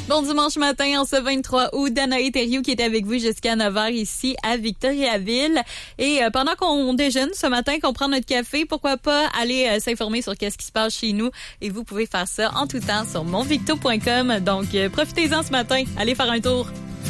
Bon dimanche matin, en ce 23 août, Danae Thériault qui est avec vous jusqu'à 9h ici à Victoriaville. Et pendant qu'on déjeune ce matin, qu'on prend notre café, pourquoi pas aller s'informer sur qu'est-ce qui se passe chez nous. Et vous pouvez faire ça en tout temps sur monvicto.com. Donc, profitez-en ce matin. Allez faire un tour.